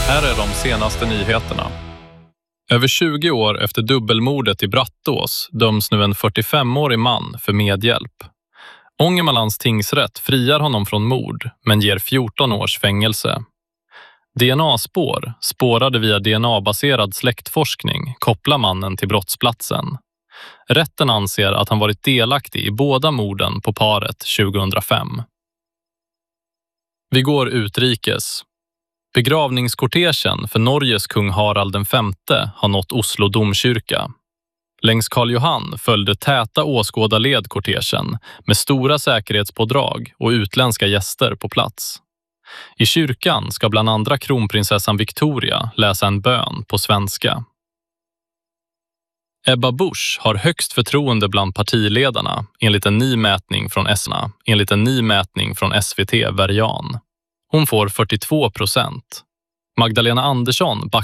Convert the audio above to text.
Här är de senaste nyheterna. Över 20 år efter dubbelmordet i Brattås döms nu en 45-årig man för medhjälp. Ångermanlands tingsrätt friar honom från mord men ger 14 års fängelse. DNA-spår, spårade via DNA-baserad släktforskning, kopplar mannen till brottsplatsen. Rätten anser att han varit delaktig i båda morden på paret 2005. Vi går utrikes. Begravningskortegen för Norges kung Harald V har nått Oslo domkyrka. Längs Karl Johan följde täta åskådarled kortegen med stora säkerhetspådrag och utländska gäster på plats. I kyrkan ska bland andra kronprinsessan Victoria läsa en bön på svenska. Ebba Busch har högst förtroende bland partiledarna enligt en ny mätning från SVT Verian. Hon får 42%. Magdalena Andersson backar